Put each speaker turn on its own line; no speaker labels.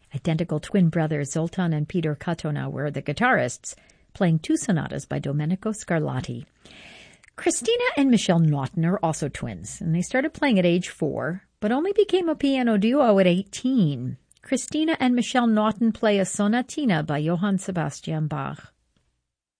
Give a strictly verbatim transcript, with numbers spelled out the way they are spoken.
Identical twin brothers Zoltan and Peter Katona were the guitarists, playing two sonatas by Domenico Scarlatti. Christina and Michelle Naughton are also twins, and they started playing at age four, but only became a piano duo at eighteen. Christina and Michelle Naughton play a sonatina by Johann Sebastian Bach.